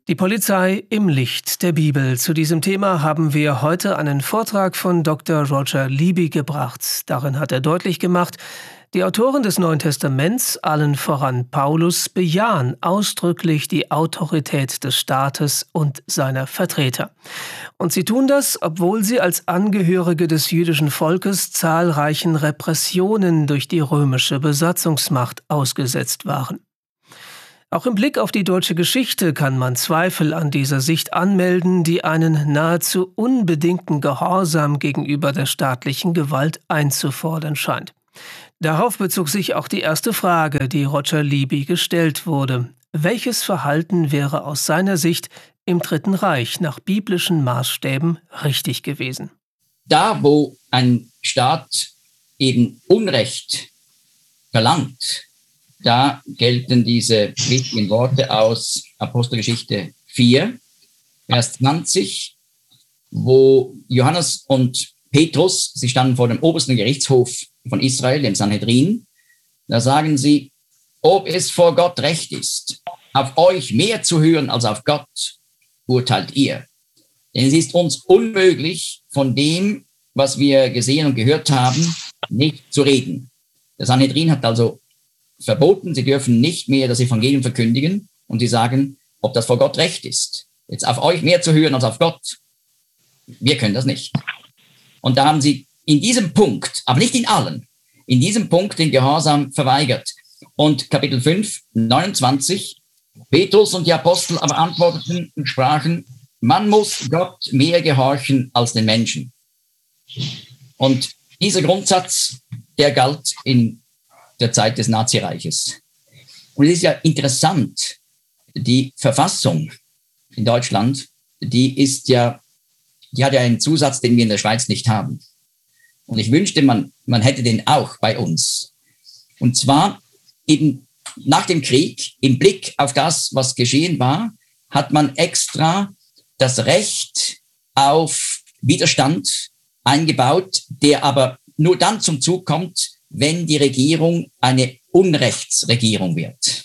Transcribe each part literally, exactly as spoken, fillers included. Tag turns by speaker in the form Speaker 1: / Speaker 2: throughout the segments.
Speaker 1: Die Polizei im Licht der Bibel. Zu diesem Thema haben wir heute einen Vortrag von Doktor Roger Libby gebracht. Darin hat er deutlich gemacht, die Autoren des Neuen Testaments, allen voran Paulus, bejahen ausdrücklich die Autorität des Staates und seiner Vertreter. Und sie tun das, obwohl sie als Angehörige des jüdischen Volkes zahlreichen Repressionen durch die römische Besatzungsmacht ausgesetzt waren. Auch im Blick auf die deutsche Geschichte kann man Zweifel an dieser Sicht anmelden, die einen nahezu unbedingten Gehorsam gegenüber der staatlichen Gewalt einzufordern scheint. Darauf bezog sich auch die erste Frage, die Roger Libby gestellt wurde. Welches Verhalten wäre aus seiner Sicht im Dritten Reich nach biblischen Maßstäben richtig gewesen?
Speaker 2: Da, wo ein Staat eben Unrecht verlangt, da gelten diese wichtigen Worte aus Apostelgeschichte vier, Vers zwanzig, wo Johannes und Petrus, sie standen vor dem obersten Gerichtshof von Israel, dem Sanhedrin. Da sagen sie, ob es vor Gott recht ist, auf euch mehr zu hören als auf Gott, urteilt ihr. Denn es ist uns unmöglich, von dem, was wir gesehen und gehört haben, nicht zu reden. Der Sanhedrin hat also verboten, sie dürfen nicht mehr das Evangelium verkündigen und sie sagen, ob das vor Gott recht ist. Jetzt auf euch mehr zu hören als auf Gott, wir können das nicht. Und da haben sie in diesem Punkt, aber nicht in allen, in diesem Punkt den Gehorsam verweigert. Und Kapitel fünf, neunundzwanzig, Petrus und die Apostel aber antworteten und sprachen, man muss Gott mehr gehorchen als den Menschen. Und dieser Grundsatz, der galt in der Zeit des Nazireiches. Und es ist ja interessant, die Verfassung in Deutschland, die ist ja, die hat ja einen Zusatz, den wir in der Schweiz nicht haben. Und ich wünschte, man, man hätte den auch bei uns. Und zwar eben nach dem Krieg, im Blick auf das, was geschehen war, hat man extra das Recht auf Widerstand eingebaut, der aber nur dann zum Zug kommt, wenn die Regierung eine Unrechtsregierung wird.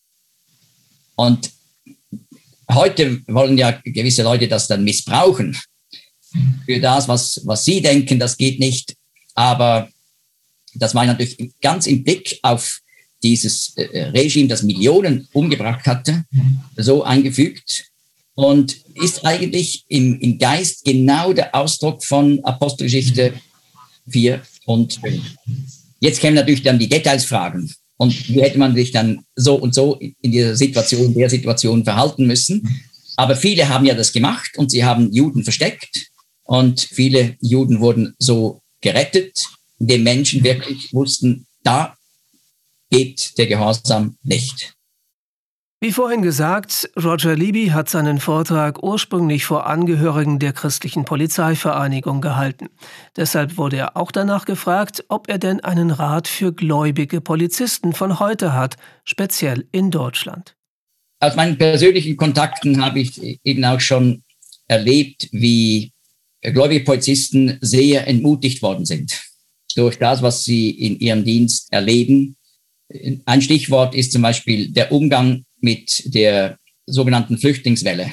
Speaker 2: Und heute wollen ja gewisse Leute das dann missbrauchen für das, was, was sie denken, das geht nicht. Aber das war natürlich ganz im Blick auf dieses Regime, das Millionen umgebracht hatte, so eingefügt und ist eigentlich im, im Geist genau der Ausdruck von Apostelgeschichte vier und fünf. Jetzt kämen natürlich dann die Detailsfragen. Und wie hätte man sich dann so und so in dieser Situation, der Situation verhalten müssen? Aber viele haben ja das gemacht und sie haben Juden versteckt. Und viele Juden wurden so gerettet, indem Menschen wirklich wussten, da geht der Gehorsam nicht.
Speaker 1: Wie vorhin gesagt, Roger Libby hat seinen Vortrag ursprünglich vor Angehörigen der christlichen Polizeivereinigung gehalten. Deshalb wurde er auch danach gefragt, ob er denn einen Rat für gläubige Polizisten von heute hat, speziell in Deutschland.
Speaker 2: Aus meinen persönlichen Kontakten habe ich eben auch schon erlebt, wie gläubige Polizisten sehr entmutigt worden sind durch das, was sie in ihrem Dienst erleben. Ein Stichwort ist zum Beispiel der Umgang mit der sogenannten Flüchtlingswelle.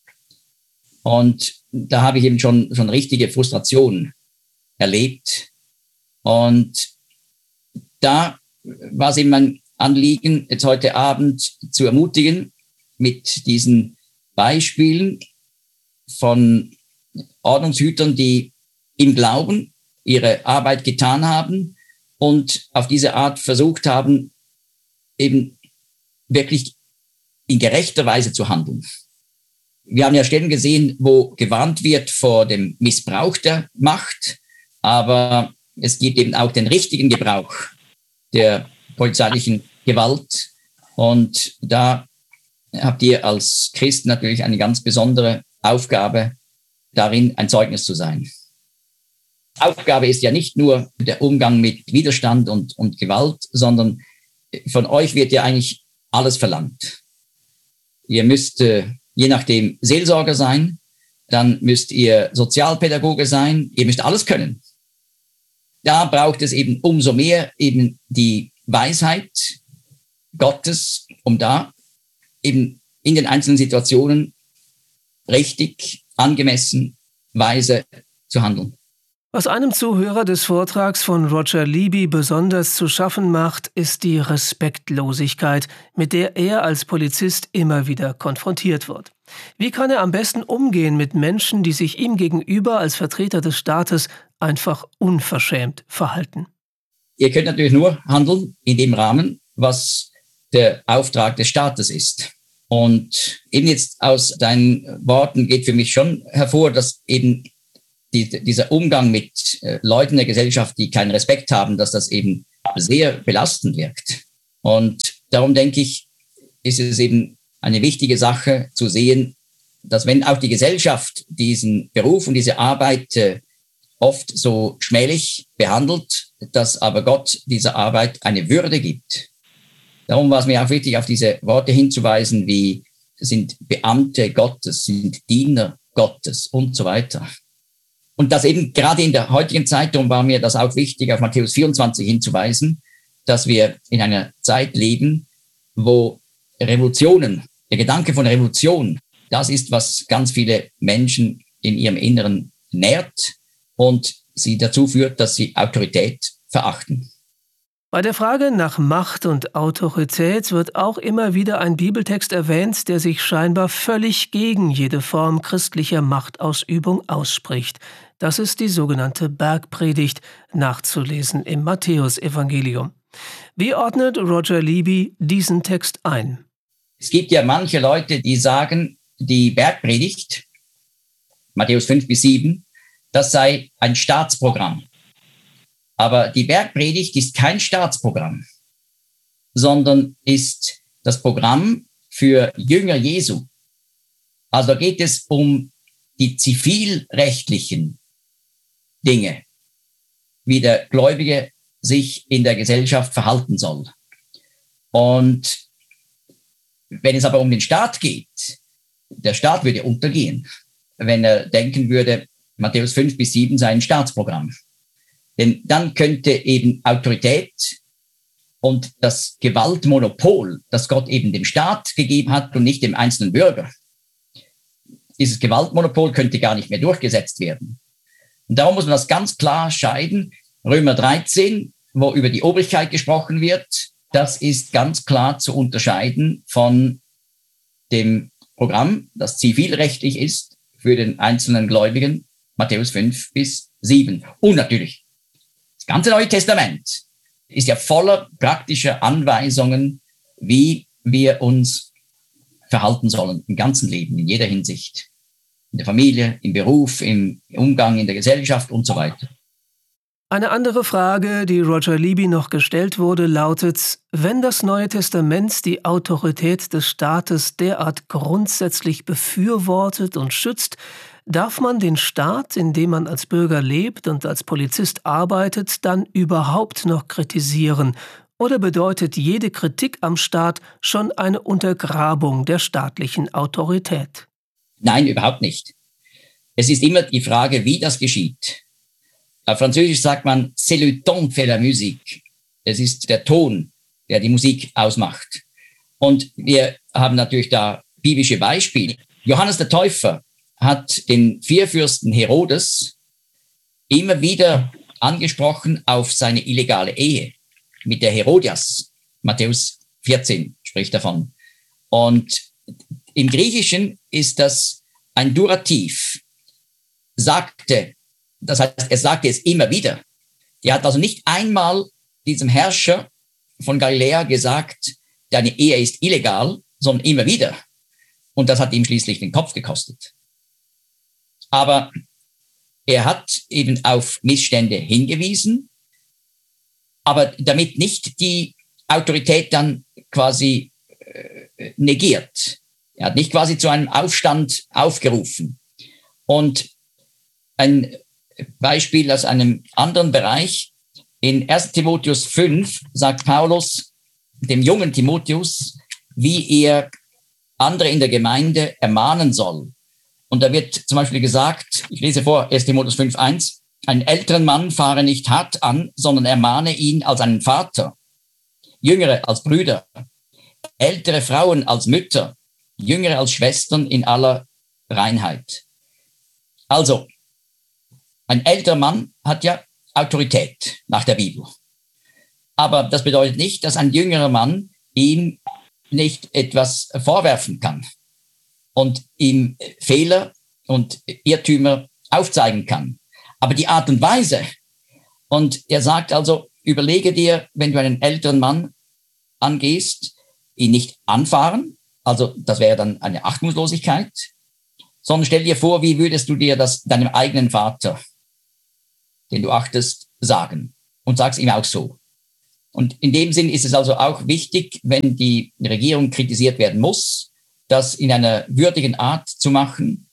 Speaker 2: Und da habe ich eben schon, schon richtige Frustration erlebt. Und da war es eben mein Anliegen, jetzt heute Abend zu ermutigen mit diesen Beispielen von Ordnungshütern, die im Glauben ihre Arbeit getan haben und auf diese Art versucht haben, eben wirklich in gerechter Weise zu handeln. Wir haben ja Stellen gesehen, wo gewarnt wird vor dem Missbrauch der Macht, aber es gibt eben auch den richtigen Gebrauch der polizeilichen Gewalt. Und da habt ihr als Christen natürlich eine ganz besondere Aufgabe, darin ein Zeugnis zu sein. Aufgabe ist ja nicht nur der Umgang mit Widerstand und, und Gewalt, sondern von euch wird ja eigentlich alles verlangt. Ihr müsst, äh, je nachdem, Seelsorger sein, dann müsst ihr Sozialpädagoge sein, ihr müsst alles können. Da braucht es eben umso mehr eben die Weisheit Gottes, um da eben in den einzelnen Situationen richtig, angemessen, weise zu handeln.
Speaker 1: Was einem Zuhörer des Vortrags von Roger Libby besonders zu schaffen macht, ist die Respektlosigkeit, mit der er als Polizist immer wieder konfrontiert wird. Wie kann er am besten umgehen mit Menschen, die sich ihm gegenüber als Vertreter des Staates einfach unverschämt verhalten?
Speaker 2: Ihr könnt natürlich nur handeln in dem Rahmen, was der Auftrag des Staates ist. Und eben jetzt aus deinen Worten geht für mich schon hervor, dass eben die, dieser Umgang mit äh, Leuten der Gesellschaft, die keinen Respekt haben, dass das eben sehr belastend wirkt. Und darum denke ich, ist es eben eine wichtige Sache zu sehen, dass wenn auch die Gesellschaft diesen Beruf und diese Arbeit äh, oft so schmählich behandelt, dass aber Gott dieser Arbeit eine Würde gibt. Darum war es mir auch wichtig, auf diese Worte hinzuweisen, wie sind Beamte Gottes, sind Diener Gottes und so weiter. Und das eben gerade in der heutigen Zeit, darum war mir das auch wichtig, auf Matthäus vierundzwanzig hinzuweisen, dass wir in einer Zeit leben, wo Revolutionen, der Gedanke von Revolution, das ist, was ganz viele Menschen in ihrem Inneren nährt und sie dazu führt, dass sie Autorität verachten.
Speaker 1: Bei der Frage nach Macht und Autorität wird auch immer wieder ein Bibeltext erwähnt, der sich scheinbar völlig gegen jede Form christlicher Machtausübung ausspricht. Das ist die sogenannte Bergpredigt, nachzulesen im Matthäusevangelium. Wie ordnet Roger Libby diesen Text ein?
Speaker 2: Es gibt ja manche Leute, die sagen, die Bergpredigt, Matthäus fünf bis sieben, das sei ein Staatsprogramm. Aber die Bergpredigt ist kein Staatsprogramm, sondern ist das Programm für Jünger Jesu. Also da geht es um die zivilrechtlichen Dinge, wie der Gläubige sich in der Gesellschaft verhalten soll. Und wenn es aber um den Staat geht, der Staat würde untergehen, wenn er denken würde, Matthäus fünf bis sieben sei ein Staatsprogramm. Denn dann könnte eben Autorität und das Gewaltmonopol, das Gott eben dem Staat gegeben hat und nicht dem einzelnen Bürger, dieses Gewaltmonopol könnte gar nicht mehr durchgesetzt werden. Und darum muss man das ganz klar scheiden. Römer dreizehn, wo über die Obrigkeit gesprochen wird, das ist ganz klar zu unterscheiden von dem Programm, das zivilrechtlich ist für den einzelnen Gläubigen, Matthäus fünf bis sieben. Und natürlich, das ganze Neue Testament ist ja voller praktischer Anweisungen, wie wir uns verhalten sollen im ganzen Leben, in jeder Hinsicht. In der Familie, im Beruf, im Umgang in der Gesellschaft und so weiter.
Speaker 1: Eine andere Frage, die Roger Libby noch gestellt wurde, lautet: Wenn das Neue Testament die Autorität des Staates derart grundsätzlich befürwortet und schützt, darf man den Staat, in dem man als Bürger lebt und als Polizist arbeitet, dann überhaupt noch kritisieren? Oder bedeutet jede Kritik am Staat schon eine Untergrabung der staatlichen Autorität?
Speaker 2: Nein, überhaupt nicht. Es ist immer die Frage, wie das geschieht. Auf Französisch sagt man, c'est le ton fait la musique. Es ist der Ton, der die Musik ausmacht. Und wir haben natürlich da biblische Beispiele. Johannes der Täufer hat den Vierfürsten Herodes immer wieder angesprochen auf seine illegale Ehe mit der Herodias. Matthäus vierzehn spricht davon. Und im Griechischen ist das ein Durativ. Sagte, das heißt, er sagte es immer wieder. Er hat also nicht einmal diesem Herrscher von Galiläa gesagt, deine Ehe ist illegal, sondern immer wieder. Und das hat ihm schließlich den Kopf gekostet. Aber er hat eben auf Missstände hingewiesen, aber damit nicht die Autorität dann quasi äh, negiert. Er hat nicht quasi zu einem Aufstand aufgerufen. Und ein Beispiel aus einem anderen Bereich. In erster Timotheus fünf sagt Paulus dem jungen Timotheus, wie er andere in der Gemeinde ermahnen soll. Und da wird zum Beispiel gesagt, ich lese vor, erster Timotheus fünf eins, einen älteren Mann fahre nicht hart an, sondern ermahne ihn als einen Vater, Jüngere als Brüder, ältere Frauen als Mütter, Jüngere als Schwestern in aller Reinheit. Also, ein älterer Mann hat ja Autorität nach der Bibel. Aber das bedeutet nicht, dass ein jüngerer Mann ihm nicht etwas vorwerfen kann und ihm Fehler und Irrtümer aufzeigen kann. Aber die Art und Weise, und er sagt also, überlege dir, wenn du einen älteren Mann angehst, ihn nicht anfahren, also das wäre dann eine Achtungslosigkeit, sondern stell dir vor, wie würdest du dir das deinem eigenen Vater, den du achtest, sagen, und sag's ihm auch so. Und in dem Sinn ist es also auch wichtig, wenn die Regierung kritisiert werden muss, das in einer würdigen Art zu machen